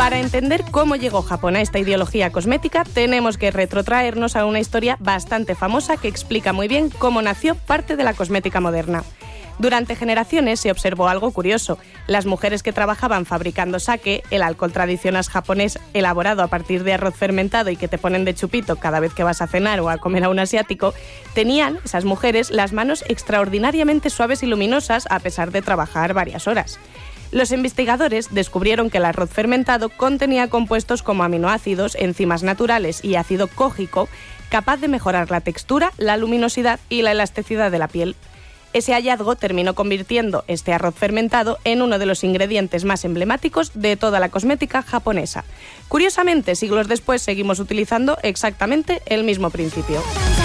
Para entender cómo llegó Japón a esta ideología cosmética, tenemos que retrotraernos a una historia bastante famosa que explica muy bien cómo nació parte de la cosmética moderna. Durante generaciones se observó algo curioso. Las mujeres que trabajaban fabricando sake, el alcohol tradicional japonés elaborado a partir de arroz fermentado y que te ponen de chupito cada vez que vas a cenar o a comer a un asiático, tenían, esas mujeres, las manos extraordinariamente suaves y luminosas a pesar de trabajar varias horas. Los investigadores descubrieron que el arroz fermentado contenía compuestos como aminoácidos, enzimas naturales y ácido cógico, capaz de mejorar la textura, la luminosidad y la elasticidad de la piel. Ese hallazgo terminó convirtiendo este arroz fermentado en uno de los ingredientes más emblemáticos de toda la cosmética japonesa. Curiosamente, siglos después seguimos utilizando exactamente el mismo principio.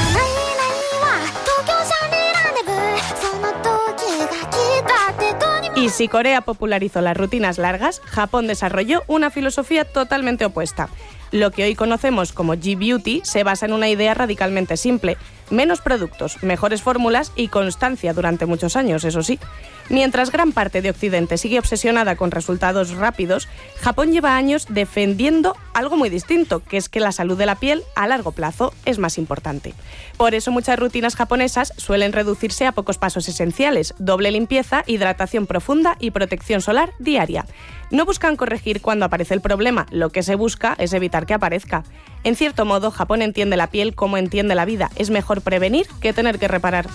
Y si Corea popularizó las rutinas largas, Japón desarrolló una filosofía totalmente opuesta. Lo que hoy conocemos como G-Beauty se basa en una idea radicalmente simple: menos productos, mejores fórmulas y constancia durante muchos años, eso sí. Mientras gran parte de Occidente sigue obsesionada con resultados rápidos, Japón lleva años defendiendo algo muy distinto, que es que la salud de la piel a largo plazo es más importante. Por eso muchas rutinas japonesas suelen reducirse a pocos pasos esenciales: doble limpieza, hidratación profunda y protección solar diaria. No buscan corregir cuando aparece el problema, lo que se busca es evitar que aparezca. En cierto modo, Japón entiende la piel como entiende la vida: es mejor prevenir que tener que reparar.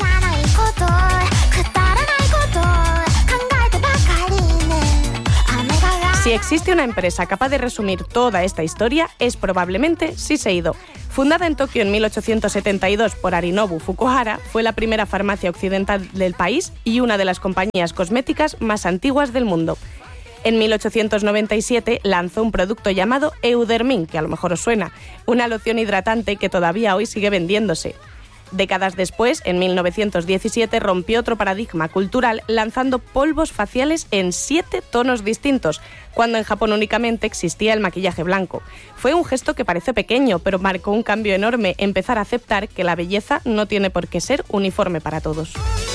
Si existe una empresa capaz de resumir toda esta historia, es probablemente Shiseido. Fundada en Tokio en 1872 por Arinobu Fukuhara, fue la primera farmacia occidental del país y una de las compañías cosméticas más antiguas del mundo. En 1897 lanzó un producto llamado Eudermin, que a lo mejor os suena, una loción hidratante que todavía hoy sigue vendiéndose. Décadas después, en 1917, rompió otro paradigma cultural lanzando polvos faciales en 7 tonos distintos, cuando en Japón únicamente existía el maquillaje blanco. Fue un gesto que parece pequeño, pero marcó un cambio enorme: empezar a aceptar que la belleza no tiene por qué ser uniforme para todos.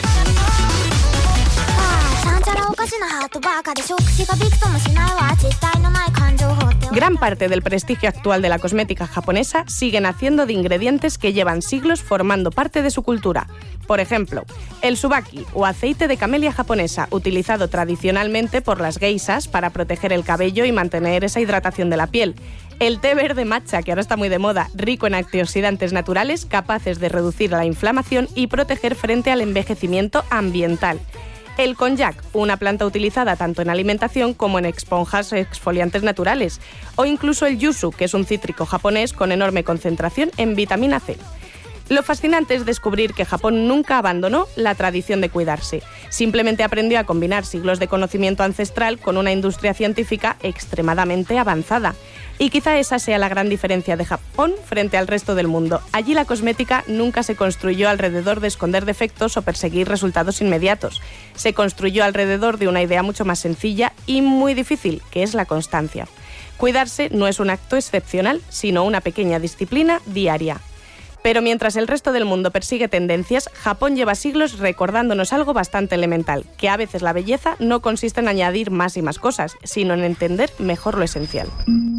Gran parte del prestigio actual de la cosmética japonesa sigue naciendo de ingredientes que llevan siglos formando parte de su cultura. Por ejemplo, el tsubaki, o aceite de camelia japonesa, utilizado tradicionalmente por las geishas para proteger el cabello y mantener esa hidratación de la piel. El té verde matcha, que ahora está muy de moda, rico en antioxidantes naturales capaces de reducir la inflamación y proteger frente al envejecimiento ambiental. El konjac, una planta utilizada tanto en alimentación como en esponjas exfoliantes naturales. O incluso el yuzu, que es un cítrico japonés con enorme concentración en vitamina C. Lo fascinante es descubrir que Japón nunca abandonó la tradición de cuidarse. Simplemente aprendió a combinar siglos de conocimiento ancestral con una industria científica extremadamente avanzada. Y quizá esa sea la gran diferencia de Japón frente al resto del mundo. Allí la cosmética nunca se construyó alrededor de esconder defectos o perseguir resultados inmediatos. Se construyó alrededor de una idea mucho más sencilla y muy difícil, que es la constancia. Cuidarse no es un acto excepcional, sino una pequeña disciplina diaria. Pero mientras el resto del mundo persigue tendencias, Japón lleva siglos recordándonos algo bastante elemental: que a veces la belleza no consiste en añadir más y más cosas, sino en entender mejor lo esencial.